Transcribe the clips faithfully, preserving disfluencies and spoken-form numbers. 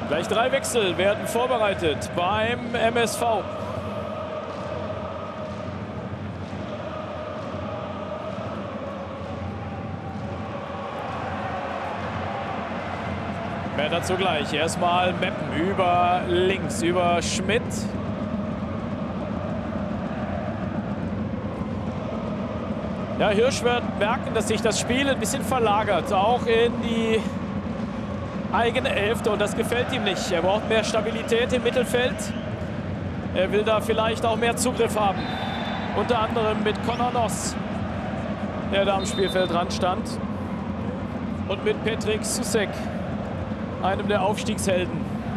Gleich drei Wechsel werden vorbereitet beim M S V. Mehr dazu gleich. Erstmal Meppen über links, über Schmidt. Ja, Hirsch wird merken, dass sich das Spiel ein bisschen verlagert, auch in die eigene Hälfte, und das gefällt ihm nicht. Er braucht mehr Stabilität im Mittelfeld. Er will da vielleicht auch mehr Zugriff haben. Unter anderem mit Conor Noss, der da am Spielfeldrand stand. Und mit Petrik Susek, einem der Aufstiegshelden.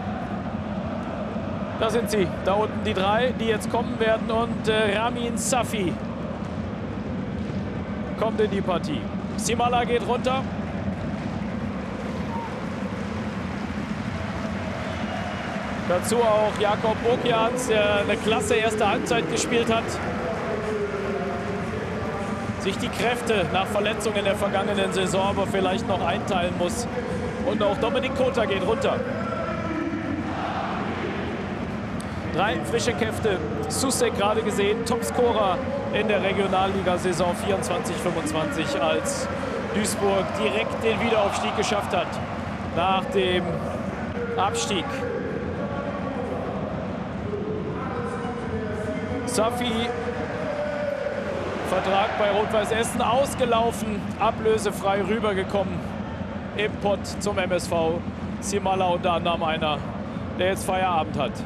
Da sind sie, da unten die drei, die jetzt kommen werden. Und äh, Ramin Safi kommt in die Partie. Simala geht runter. Dazu auch Jakob Okians, der eine klasse erste Halbzeit gespielt hat. Sich die Kräfte nach Verletzungen in der vergangenen Saison aber vielleicht noch einteilen muss. Und auch Dominik Kota geht runter. Drei frische Kräfte. Susek gerade gesehen, Topscorer in der Regionalliga-Saison vierundzwanzig fünfundzwanzig, als Duisburg direkt den Wiederaufstieg geschafft hat nach dem Abstieg. Safi, Vertrag bei Rot-Weiß Essen ausgelaufen, ablösefrei rübergekommen im Pott zum M S V. Simala unter anderem einer, der jetzt Feierabend hat.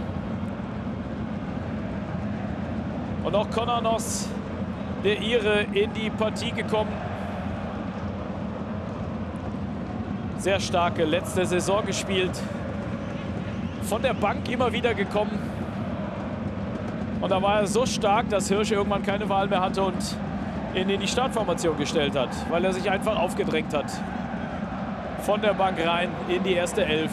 Und auch Conor Noss, der Ire, in die Partie gekommen. Sehr starke letzte Saison gespielt. Von der Bank immer wieder gekommen. Und da war er so stark, dass Hirsch irgendwann keine Wahl mehr hatte und ihn in die Startformation gestellt hat, weil er sich einfach aufgedrängt hat. Von der Bank rein in die erste Elf.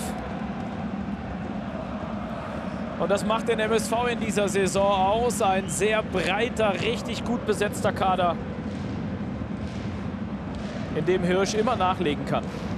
Und das macht den M S V in dieser Saison aus. Ein sehr breiter, richtig gut besetzter Kader, in dem Hirsch immer nachlegen kann.